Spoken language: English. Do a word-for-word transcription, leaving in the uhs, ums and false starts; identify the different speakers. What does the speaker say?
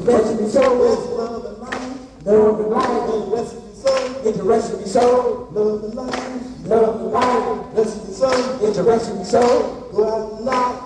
Speaker 1: rest of your soul.
Speaker 2: Love and life.
Speaker 1: Love and life.
Speaker 2: And the rest of your soul.
Speaker 1: Get the rest of your soul.
Speaker 2: Love and life.
Speaker 1: Love and life.
Speaker 2: Rest of your soul.
Speaker 1: Get the rest of your soul.
Speaker 2: Go out and knock.